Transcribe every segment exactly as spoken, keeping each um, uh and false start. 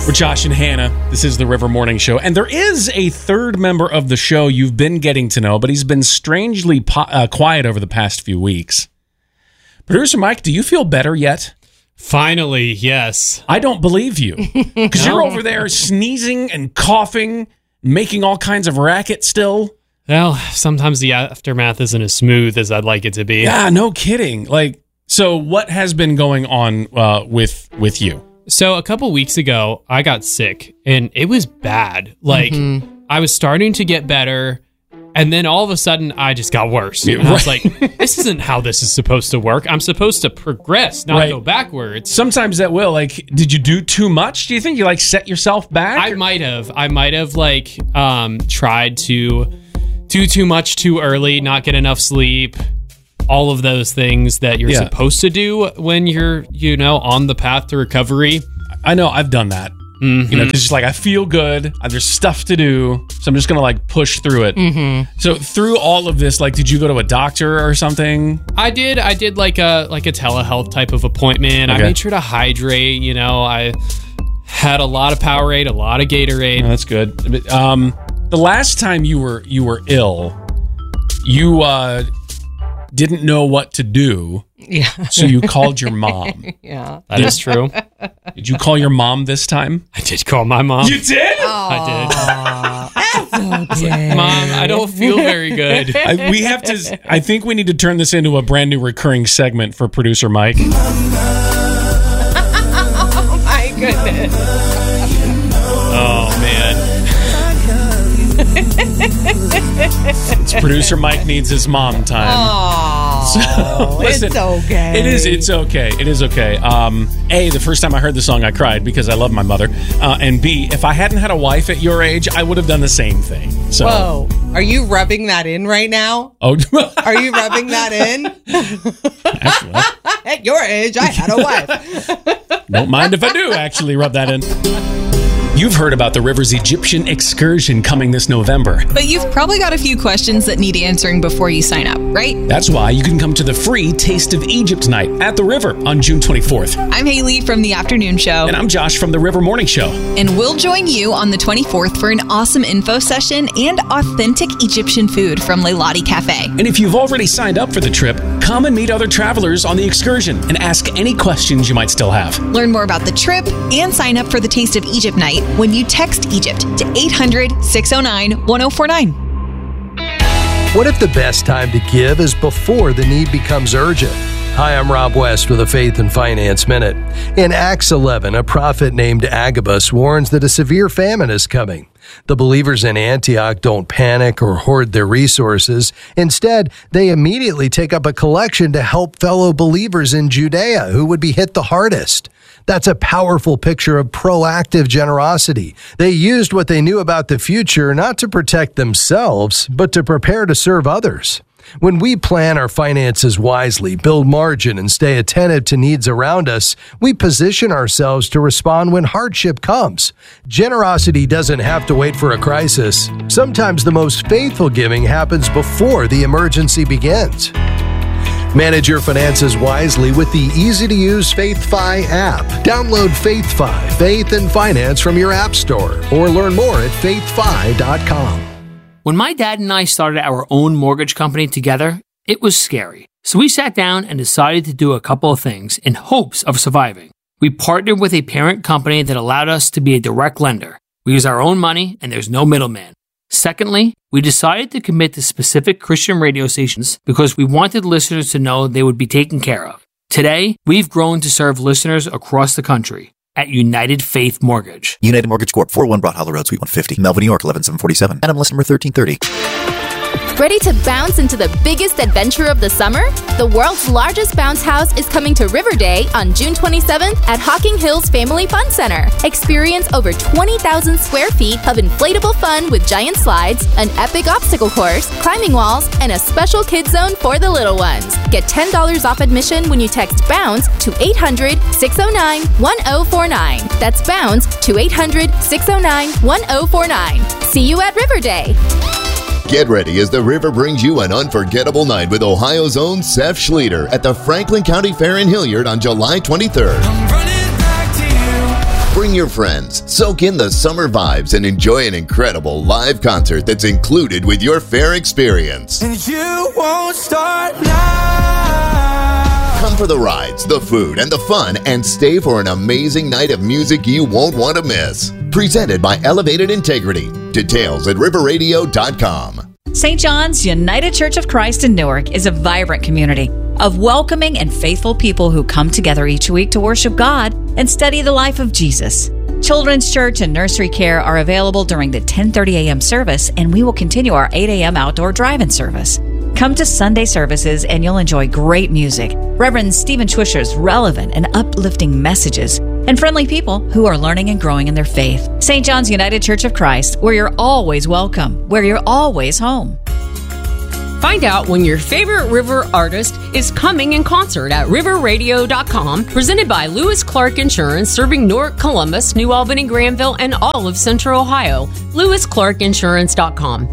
We're Josh and Hannah. This is the River Morning Show. And there is a third member of the show you've been getting to know, but he's been strangely po- uh, quiet over the past few weeks. Producer Mike, do you feel better yet? Finally, yes. I don't believe you. Because No. you're over there sneezing and coughing, making all kinds of racket still. Well, sometimes the aftermath isn't as smooth as I'd like it to be. Yeah, no kidding. Like, so what has been going on uh, with with you? So a couple weeks ago, I got sick, and it was bad. Like, Mm-hmm. I was starting to get better, and then all of a sudden, I just got worse. Yeah, And I was right. like, this isn't how this is supposed to work. I'm supposed to progress, not Right. go backwards. Sometimes that will. Like, did you do too much? Do you think you, like, set yourself back? I might have. I might have, like, um, tried to do too much too early, not get enough sleep. All of those things that you're Yeah. supposed to do when you're, you know, on the path to recovery. I know, I've done that. Mm-hmm. You know, because it's like I feel good. uh, There's stuff to do, so I'm just gonna like push through it. Mm-hmm. So through all of this, like, did you go to a doctor or something? I did. I did like a like a telehealth type of appointment. Okay. I made sure to hydrate. You know, I had a lot of Powerade, a lot of Gatorade. Oh, that's good. But, Um, the last time you were you were ill, you uh, didn't know what to do, Yeah. so you called your mom. Yeah. That is true. Did you call your mom this time? I did call my mom. You did? I That's okay. did. Mom, I don't feel very good. I, we have to. I think we need to turn this into a brand new recurring segment for producer Mike. Oh my goodness. Oh man. It's producer Mike needs his mom time. Oh, Listen, it's okay. It is. It's okay. It is okay. Um, A, the first time I heard the song, I cried because I love my mother. Uh, and B, if I hadn't had a wife at your age, I would have done the same thing. So, Whoa. Are you rubbing that in right now? oh, Are you rubbing that in? actually, At your age, I had a wife. don't mind if I do actually rub that in. You've heard about the Rivers Egyptian excursion coming this November. But you've probably got a few questions that need answering before you sign up, right? That's why you can come to the free Taste of Egypt night at the River on June twenty-fourth. I'm Haley from The Afternoon Show. And I'm Josh from the River Morning Show. And we'll join you on the twenty-fourth for an awesome info session and authentic Egyptian food from Leilani Cafe. And if you've already signed up for the trip, come and meet other travelers on the excursion and ask any questions you might still have. Learn more about the trip and sign up for the Taste of Egypt night when you text Egypt to eight hundred, six oh nine, one oh four nine. What if the best time to give is before the need becomes urgent? Hi, I'm Rob West with a Faith and Finance Minute. In Acts eleven, a prophet named Agabus warns that a severe famine is coming. The believers in Antioch don't panic or hoard their resources. Instead, they immediately take up a collection to help fellow believers in Judea who would be hit the hardest. That's a powerful picture of proactive generosity. They used what they knew about the future not to protect themselves, but to prepare to serve others. When we plan our finances wisely, build margin, and stay attentive to needs around us, we position ourselves to respond when hardship comes. Generosity doesn't have to wait for a crisis. Sometimes the most faithful giving happens before the emergency begins. Manage your finances wisely with the easy-to-use FaithFi app. Download FaithFi, Faith and Finance from your app store, or learn more at faith fi dot com. When my dad and I started our own mortgage company together, it was scary. So we sat down and decided to do a couple of things in hopes of surviving. We partnered with a parent company that allowed us to be a direct lender. We use our own money and there's no middleman. Secondly, we decided to commit to specific Christian radio stations because we wanted listeners to know they would be taken care of. Today, we've grown to serve listeners across the country at United Faith Mortgage. United Mortgage Corp, four oh one Broad Hollow Road, Suite one fifty, Melville, New York, eleven seven forty-seven. N M L S number thirteen thirty. Ready to bounce into the biggest adventure of the summer? The world's largest bounce house is coming to River Day on June twenty-seventh at Hocking Hills Family Fun Center. Experience over twenty thousand square feet of inflatable fun with giant slides, an epic obstacle course, climbing walls, and a special kids zone for the little ones. Get ten dollars off admission when you text BOUNCE to eight hundred, six oh nine, one oh four nine. That's BOUNCE to eight hundred, six oh nine, one oh four nine. See you at River Day. Get ready as the River brings you an unforgettable night with Ohio's own Seth Schleter at the Franklin County Fair in Hilliard on July twenty-third. Bring Bring your friends, soak in the summer vibes, and enjoy an incredible live concert that's included with your fair experience. And you won't start now. Come for the rides, the food, and the fun, and stay for an amazing night of music you won't want to miss. Presented by Elevated Integrity. Details at river radio dot com. Saint John's United Church of Christ in Newark is a vibrant community of welcoming and faithful people who come together each week to worship God and study the life of Jesus. Children's church and nursery care are available during the ten thirty a.m. service, and we will continue our eight a.m. outdoor drive-in service. Come to Sunday services and you'll enjoy great music, Reverend Stephen Twisher's relevant and uplifting messages, and friendly people who are learning and growing in their faith. Saint John's United Church of Christ, where you're always welcome, where you're always home. Find out when your favorite river artist is coming in concert at river radio dot com, presented by Lewis Clark Insurance, serving Newark, Columbus, New Albany, Granville, and all of Central Ohio. lewis clark insurance dot com.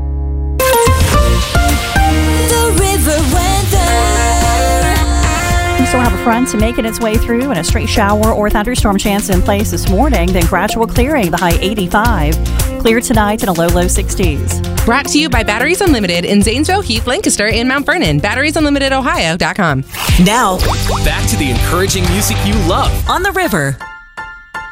The river weather. We still have a front making its way through and a straight shower or thunderstorm chance in place this morning, then gradual clearing, the high eighty-five. Clear tonight and a low, low sixties. Brought to you by Batteries Unlimited in Zanesville, Heath, Lancaster, and Mount Vernon. batteries unlimited ohio dot com. Now, back to the encouraging music you love on the river.